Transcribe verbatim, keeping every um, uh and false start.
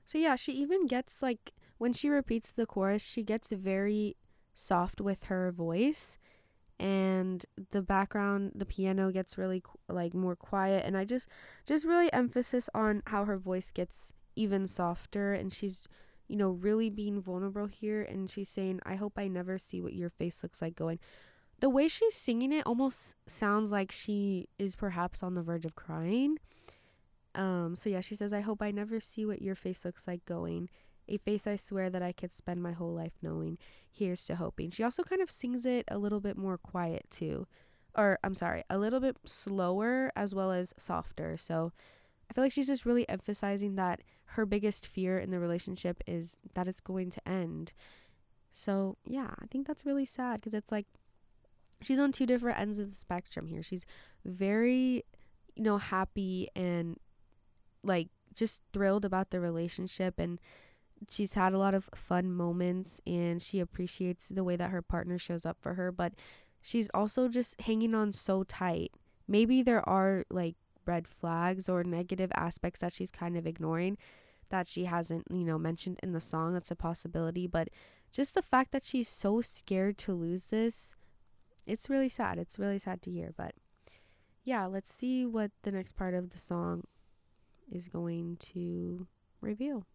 So yeah, she even gets like when she repeats the chorus, she gets very soft with her voice, and the background, the piano gets really like more quiet, and I just just really emphasis on how her voice gets even softer, and she's you know really being vulnerable here, and she's saying, I hope I never see what your face looks like going. The way she's singing it almost sounds like she is perhaps on the verge of crying. Um, so yeah, she says, I hope I never see what your face looks like going. A face I swear that I could spend my whole life knowing. Here's to hoping. She also kind of sings it a little bit more quiet too. Or, I'm sorry, a little bit slower as well as softer. So I feel like she's just really emphasizing that her biggest fear in the relationship is that it's going to end. So yeah, I think that's really sad because it's like she's on two different ends of the spectrum here. She's very, you know, happy and like just thrilled about the relationship, and she's had a lot of fun moments, and she appreciates the way that her partner shows up for her, but she's also just hanging on so tight. Maybe there are like red flags or negative aspects that she's kind of ignoring that she hasn't, you know, mentioned in the song. That's a possibility, but just the fact that she's so scared to lose this, it's really sad. It's really sad to hear. But yeah, let's see what the next part of the song is going to reveal.